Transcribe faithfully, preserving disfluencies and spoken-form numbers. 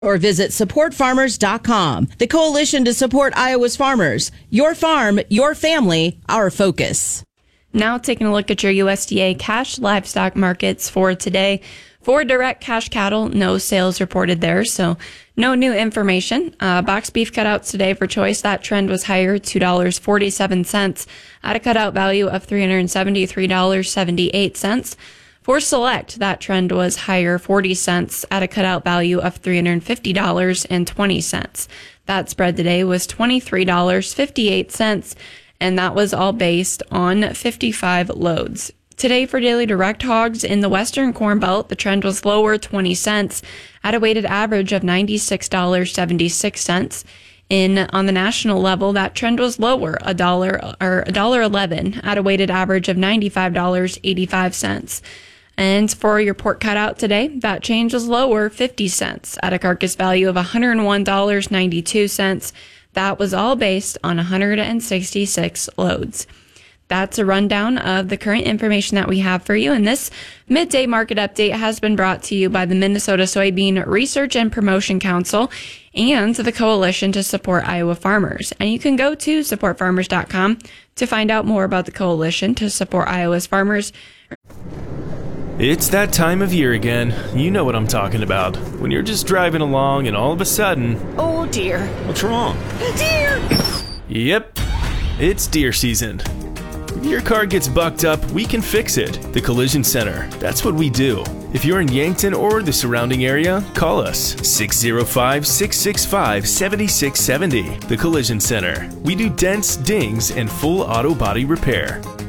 Or visit support farmers dot com. The coalition to support Iowa's farmers. Your farm, your family, our focus. Now taking a look at your U S D A cash livestock markets for today. For direct cash cattle, no sales reported there, so no new information. Uh, box beef cutouts today for choice, that trend was higher, two dollars and forty-seven cents at a cutout value of three hundred seventy-three dollars and seventy-eight cents. For select, that trend was higher, forty cents at a cutout value of three hundred fifty dollars and twenty cents. That spread today was twenty-three dollars and fifty-eight cents, and that was all based on fifty-five loads. Today for daily direct hogs in the Western Corn Belt, the trend was lower, twenty cents at a weighted average of ninety-six dollars and seventy-six cents. In on the national level, that trend was lower, a dollar or a dollar eleven at a weighted average of ninety-five dollars and eighty-five cents. And for your pork cutout today, that change was lower, fifty cents at a carcass value of one hundred one dollars and ninety-two cents. That was all based on one hundred sixty-six loads. That's a rundown of the current information that we have for you. And this midday market update has been brought to you by the Minnesota Soybean Research and Promotion Council and the Coalition to Support Iowa Farmers. And you can go to support farmers dot com to find out more about the Coalition to Support Iowa's Farmers. It's that time of year again. You know what I'm talking about. When you're just driving along and all of a sudden... Oh dear. What's wrong? Deer! Yep, it's deer season. If your car gets bucked up, we can fix it. The Collision Center. That's what we do. If you're in Yankton or the surrounding area, call us six oh five, six six five, seven six seven oh. The Collision Center. We do dents, dings, and full auto body repair.